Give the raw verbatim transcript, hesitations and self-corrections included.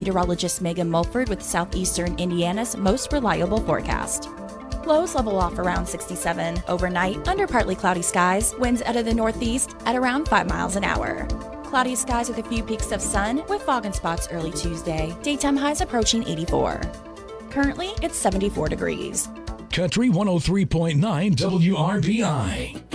meteorologist Megan Mulford with Southeastern Indiana's most reliable forecast. Lows level off around sixty-seven. Overnight, under partly cloudy skies, winds out of the northeast at around five miles an hour. Cloudy skies with a few peaks of sun, with fog in spots early Tuesday. Daytime highs approaching eighty-four. Currently, it's seventy-four degrees. Country one oh three point nine W R B I.